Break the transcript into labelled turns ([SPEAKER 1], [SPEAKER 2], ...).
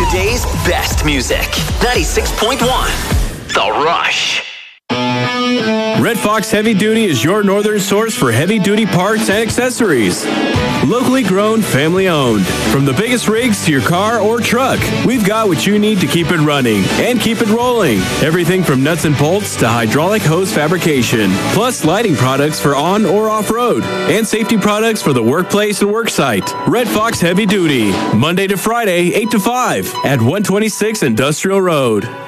[SPEAKER 1] day's best music. 96.1 The Rush.
[SPEAKER 2] Red Fox Heavy Duty is your northern source for heavy-duty parts and accessories. Locally grown, family-owned. From the biggest rigs to your car or truck, we've got what you need to keep it running and keep it rolling. Everything from nuts and bolts to hydraulic hose fabrication, plus lighting products for on or off-road, and safety products for the workplace and worksite. Red Fox Heavy Duty, Monday to Friday, 8 to 5 at 126 Industrial Road.